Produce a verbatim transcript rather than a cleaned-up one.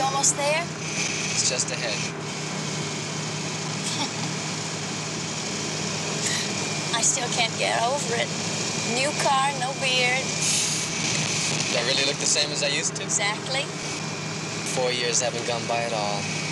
almost there? It's just ahead. I still can't get over it. New car, no beard. Do I really look the same as I used to? Exactly. Four years haven't gone by at all.